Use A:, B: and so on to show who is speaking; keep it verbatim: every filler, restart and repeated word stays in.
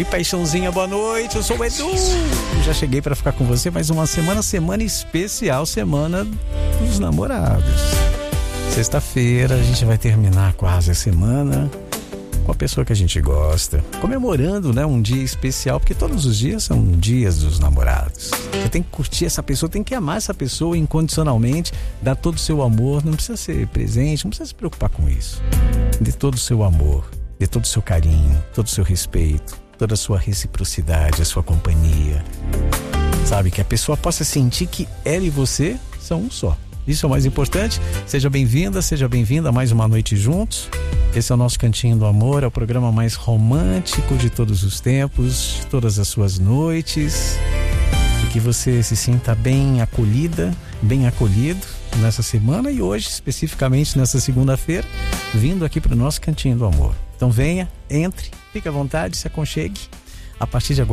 A: Oi, paixãozinha, boa noite, eu sou o Edu. Já cheguei para ficar com você mais uma semana, semana especial, semana dos namorados. Sexta-feira a gente vai terminar quase a semana com a pessoa que a gente gosta, comemorando, né, um dia especial, porque todos os dias são dias dos namorados. Você tem que curtir essa pessoa, tem que amar essa pessoa incondicionalmente, dar todo o seu amor, não precisa ser presente, não precisa se preocupar com isso. Dê todo o seu amor, dê todo o seu carinho, todo o seu respeito, toda a sua reciprocidade, a sua companhia. Sabe, que a pessoa possa sentir que ela e você são um só. Isso é o mais importante. Seja bem-vinda, seja bem-vinda a mais uma noite juntos. Esse é o nosso Cantinho do Amor, é o programa mais romântico de todos os tempos, de todas as suas noites. E que você se sinta bem acolhida, bem acolhido nessa semana e hoje, especificamente nessa segunda-feira, vindo aqui para o nosso Cantinho do Amor. Então venha, entre, fique à vontade, se aconchegue. A partir de agora